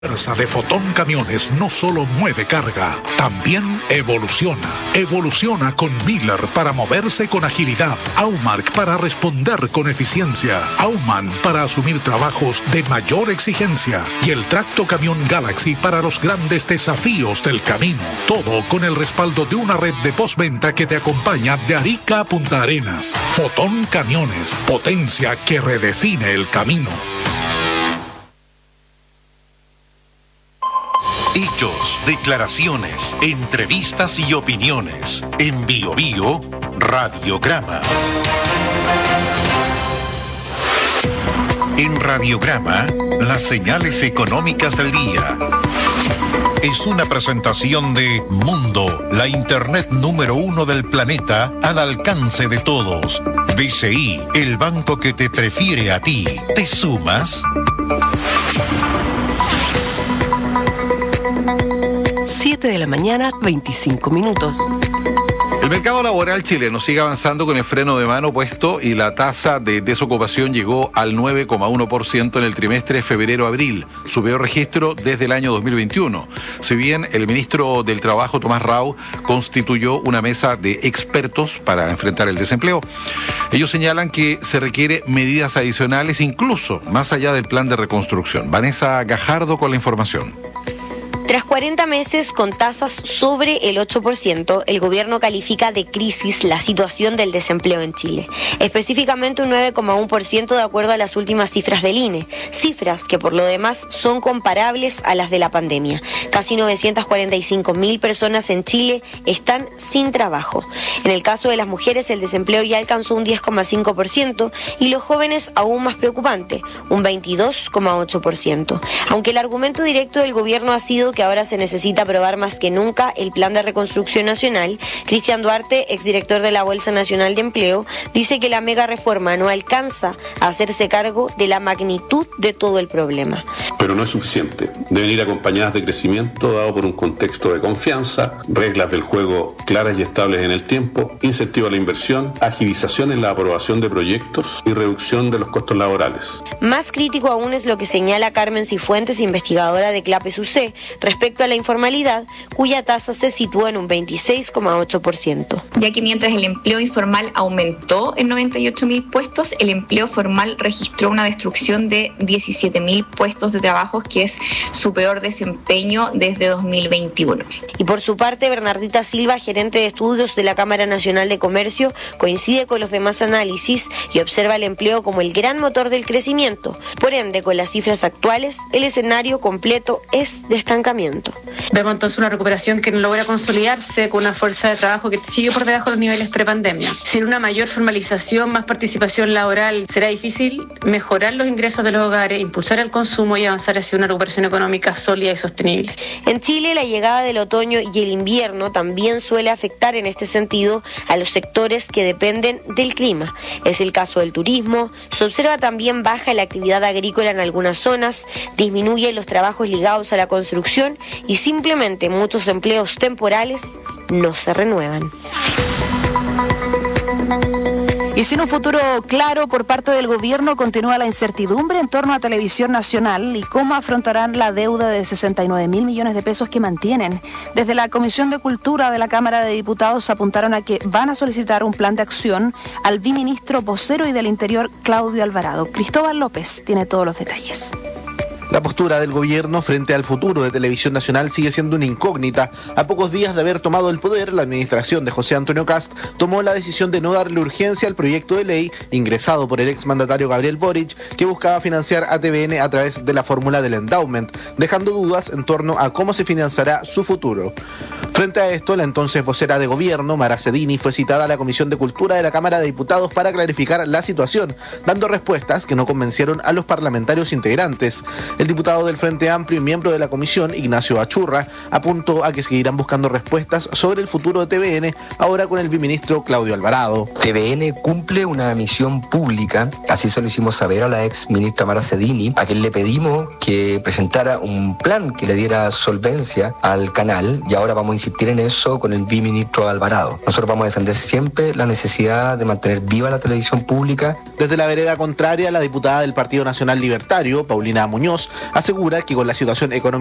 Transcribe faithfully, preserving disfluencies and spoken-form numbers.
La fuerza de Fotón Camiones no solo mueve carga, también evoluciona. Evoluciona con Miller para moverse con agilidad, Aumark para responder con eficiencia, Aumann para asumir trabajos de mayor exigencia y el Tracto Camión Galaxy para los grandes desafíos del camino. Todo con el respaldo de una red de postventa que te acompaña de Arica a Punta Arenas. Fotón Camiones, potencia que redefine el camino. Hechos, declaraciones, entrevistas y opiniones. En Bio Bio, Radiograma. En Radiograma, las señales económicas del día. Es una presentación de Mundo, la internet número uno del planeta al alcance de todos. B C I, el banco que te prefiere a ti. ¿Te sumas? siete de la mañana, veinticinco minutos. El mercado laboral chileno sigue avanzando con el freno de mano puesto y la tasa de desocupación llegó al nueve coma uno por ciento en el trimestre febrero-abril, su peor registro desde el año dos mil veintiuno. Si bien el ministro del Trabajo, Tomás Rau, constituyó una mesa de expertos para enfrentar el desempleo, ellos señalan que se requiere medidas adicionales incluso más allá del plan de reconstrucción. Vanessa Gajardo con la información. Tras cuarenta meses con tasas sobre el ocho por ciento, el gobierno califica de crisis la situación del desempleo en Chile. Específicamente un nueve coma uno por ciento de acuerdo a las últimas cifras del I N E. Cifras que por lo demás son comparables a las de la pandemia. Casi novecientas cuarenta y cinco mil personas en Chile están sin trabajo. En el caso de las mujeres el desempleo ya alcanzó un diez coma cinco por ciento y los jóvenes aún más preocupante, un veintidós coma ocho por ciento. Aunque el argumento directo del gobierno ha sido que ahora se necesita aprobar más que nunca el Plan de Reconstrucción Nacional, Cristian Duarte, exdirector de la Bolsa Nacional de Empleo, dice que la mega reforma no alcanza a hacerse cargo de la magnitud de todo el problema. Pero no es suficiente. Deben ir acompañadas de crecimiento dado por un contexto de confianza, reglas del juego claras y estables en el tiempo, incentivo a la inversión, agilización en la aprobación de proyectos y reducción de los costos laborales. Más crítico aún es lo que señala Carmen Cifuentes, investigadora de CLAPES U C, respecto a la informalidad, cuya tasa se sitúa en un veintiséis coma ocho por ciento. Ya que mientras el empleo informal aumentó en noventa y ocho mil puestos, el empleo formal registró una destrucción de diecisiete mil puestos de trabajo, que es su peor desempeño desde dos mil veintiuno. Y por su parte, Bernardita Silva, gerente de estudios de la Cámara Nacional de Comercio, coincide con los demás análisis y observa el empleo como el gran motor del crecimiento. Por ende, con las cifras actuales, el escenario completo es de estancamiento. Vemos entonces una recuperación que no logra consolidarse con una fuerza de trabajo que sigue por debajo de los niveles prepandemia. Sin una mayor formalización, más participación laboral, será difícil mejorar los ingresos de los hogares, impulsar el consumo y avanzar hacia una recuperación económica sólida y sostenible. En Chile, la llegada del otoño y el invierno también suele afectar en este sentido a los sectores que dependen del clima. Es el caso del turismo. Se observa también baja la actividad agrícola en algunas zonas, disminuye los trabajos ligados a la construcción y simplemente muchos empleos temporales no se renuevan. Y sin un futuro claro por parte del gobierno, continúa la incertidumbre en torno a Televisión Nacional y cómo afrontarán la deuda de sesenta y nueve mil millones de pesos que mantienen. Desde la Comisión de Cultura de la Cámara de Diputados apuntaron a que van a solicitar un plan de acción al viceministro vocero y del Interior, Claudio Alvarado. Cristóbal López tiene todos los detalles. La postura del gobierno frente al futuro de Televisión Nacional sigue siendo una incógnita. A pocos días de haber tomado el poder, la administración de José Antonio Kast tomó la decisión de no darle urgencia al proyecto de ley ingresado por el exmandatario Gabriel Boric, que buscaba financiar a T V N a través de la fórmula del endowment, dejando dudas en torno a cómo se financiará su futuro. Frente a esto, la entonces vocera de gobierno, Mara Cedini, fue citada a la Comisión de Cultura de la Cámara de Diputados para clarificar la situación, dando respuestas que no convencieron a los parlamentarios integrantes. El diputado del Frente Amplio y miembro de la comisión, Ignacio Achurra, apuntó a que seguirán buscando respuestas sobre el futuro de T V N, ahora con el viceministro Claudio Alvarado. T V N cumple una misión pública, así se lo hicimos saber a la ex ministra Mara Cedini, a quien le pedimos que presentara un plan que le diera solvencia al canal, y ahora vamos a insistir en eso con el viceministro Alvarado. Nosotros vamos a defender siempre la necesidad de mantener viva la televisión pública. Desde la vereda contraria, la diputada del Partido Nacional Libertario, Paulina Muñoz, asegura que con la situación económica